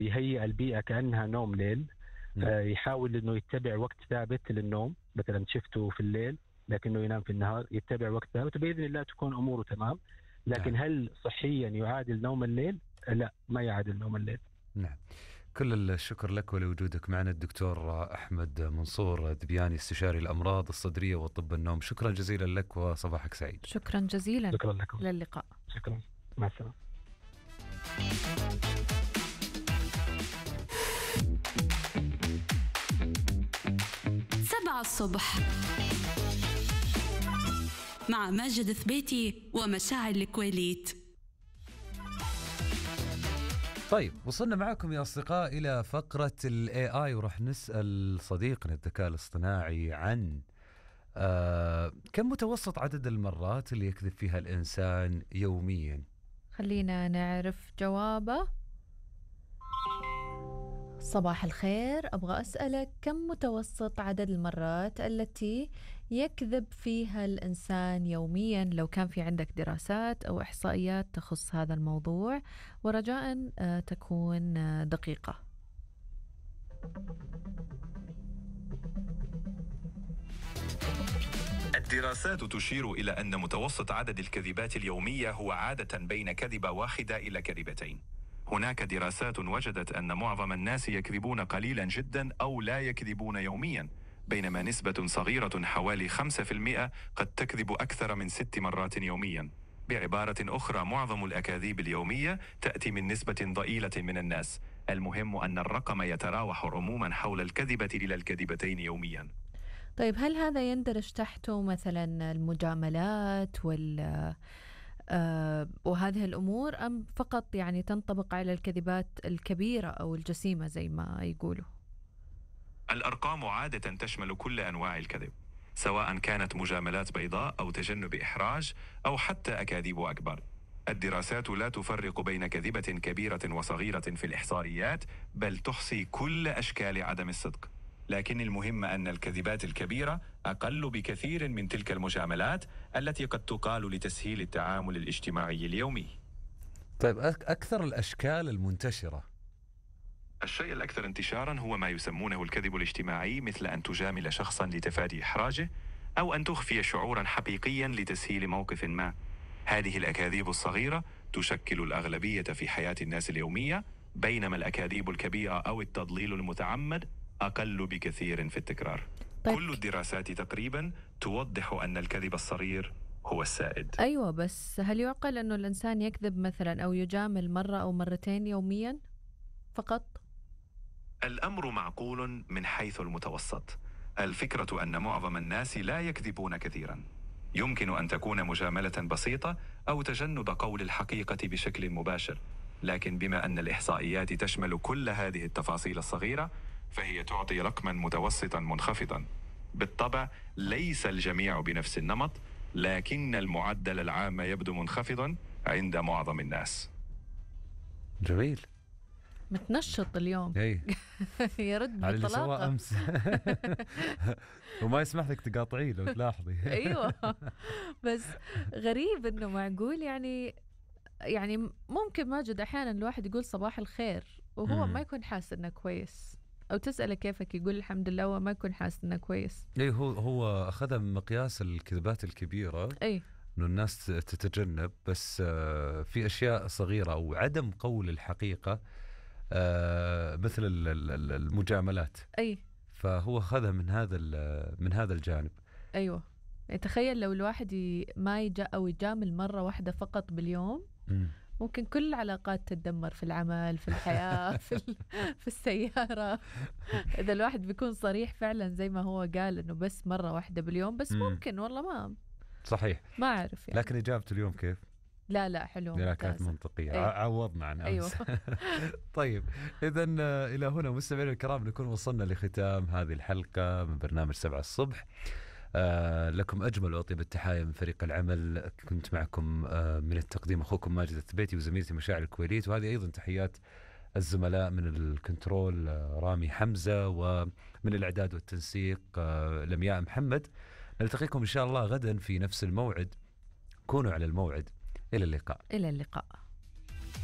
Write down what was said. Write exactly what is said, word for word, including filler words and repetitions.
يهيئ البيئة كأنها نوم ليل. آه يحاول أنه يتبع وقت ثابت للنوم، مثلا شفته في الليل لكنه ينام في النهار، يتبع وقت ثابت وبإذن الله تكون أموره تمام. لكن نعم. هل صحيا يعادل نوم الليل؟ لا، ما يعادل نوم الليل. نعم. كل الشكر لك ولوجودك معنا الدكتور أحمد منصور دبياني، استشاري الأمراض الصدرية وطب النوم. شكرا جزيلا لك وصباحك سعيد. شكرا جزيلا. شكرا لكم. إلى اللقاء. شكرا، مع السلامة. سبعة الصبح مع ماجد ثبيتي ومشاعل الكويليت. طيب وصلنا معكم يا أصدقاء إلى فقرة ال إيه آي، ورح نسأل صديقنا الذكاء الاصطناعي عن آه كم متوسط عدد المرات اللي يكذب فيها الإنسان يوميا. خلينا نعرف جوابه. صباح الخير، أبغى أسألك كم متوسط عدد المرات التي يكذب فيها الإنسان يوميا، لو كان في عندك دراسات أو إحصائيات تخص هذا الموضوع، ورجاء تكون دقيقة. الدراسات تشير إلى أن متوسط عدد الكذبات اليومية هو عادة بين كذبة واحدة إلى كذبتين. هناك دراسات وجدت أن معظم الناس يكذبون قليلا جدا أو لا يكذبون يوميا، بينما نسبة صغيرة حوالي خمسة بالمئة قد تكذب أكثر من ست مرات يوميا. بعبارة أخرى، معظم الأكاذيب اليومية تأتي من نسبة ضئيلة من الناس. المهم أن الرقم يتراوح عموما حول الكذبة إلى الكذبتين يوميا. طيب هل هذا يندرج تحته مثلا المجاملات وال آه وهذه الأمور، أم فقط يعني تنطبق على الكذبات الكبيرة أو الجسيمة زي ما يقولوا؟ الأرقام عادة تشمل كل أنواع الكذب، سواء كانت مجاملات بيضاء أو تجنب إحراج أو حتى أكاذيب أكبر. الدراسات لا تفرق بين كذبة كبيرة وصغيرة في الإحصائيات، بل تحصي كل أشكال عدم الصدق. لكن المهم أن الكذبات الكبيرة أقل بكثير من تلك المجاملات التي قد تقال لتسهيل التعامل الاجتماعي اليومي. طيب أكثر الأشكال المنتشرة؟ الشيء الأكثر انتشارا هو ما يسمونه الكذب الاجتماعي، مثل أن تجامل شخصا لتفادي إحراجه أو أن تخفي شعورا حقيقيا لتسهيل موقف ما. هذه الأكاذيب الصغيرة تشكل الأغلبية في حياة الناس اليومية، بينما الأكاذيب الكبيرة أو التضليل المتعمد أقل بكثير في التكرار. طيب. كل الدراسات تقريبا توضح أن الكذب الصغير هو السائد. أيوة، بس هل يعقل أنه الإنسان يكذب مثلا أو يجامل مرة أو مرتين يوميا فقط؟ الأمر معقول من حيث المتوسط. الفكرة أن معظم الناس لا يكذبون كثيرا. يمكن أن تكون مجاملة بسيطة أو تجنب قول الحقيقة بشكل مباشر، لكن بما أن الإحصائيات تشمل كل هذه التفاصيل الصغيرة فهي تعطي رقما متوسطا منخفضا. بالطبع ليس الجميع بنفس النمط، لكن المعدل العام يبدو منخفضا عند معظم الناس. جميل. متنشط اليوم. يرد على اللي بطلاقة. سواه أمس. وما يسمح لك تقاطعيه لو تلاحظي. أيوة، بس غريب إنه معقول يعني يعني ممكن ماجد أحيانا الواحد يقول صباح الخير وهو مم. ما يكون حاسس إنه كويس، أو تسأله كيفك يقول الحمد لله وما يكون حاسس إنه كويس. أي هو هو أخذها من مقياس الكذبات الكبيرة. أي إنه الناس تتجنب، بس في أشياء صغيرة أو عدم قول الحقيقة مثل المجاملات. أي فهو أخذها من هذا من هذا الجانب. أيوة، تخيل لو الواحد ما يجا أو يجامل مرة واحدة فقط باليوم م. ممكن كل العلاقات تتدمر في العمل، في الحياة، في, في السيارة. إذا الواحد بيكون صريح فعلا زي ما هو قال إنه بس مرة واحدة باليوم بس، م. ممكن والله ما صحيح، ما أعرف يعني. لكن إجابته اليوم كيف؟ لا لا حلو، لا كانت منطقية. أيوة. عوضنا عن أمس. أيوة. طيب إذن إلى هنا مستمعينا الكرام نكون وصلنا لختام هذه الحلقة من برنامج سبعة الصبح. آه لكم أجمل وأطيب التحايا من فريق العمل. كنت معكم آه من التقديم أخوكم ماجد الثبيتي وزميلتي مشاعل الكويليت، وهذه أيضا تحيات الزملاء من الكنترول آه رامي حمزة، ومن الإعداد والتنسيق آه لمياء محمد. نلتقيكم إن شاء الله غدا في نفس الموعد. كونوا على الموعد. إلى اللقاء. إلى اللقاء.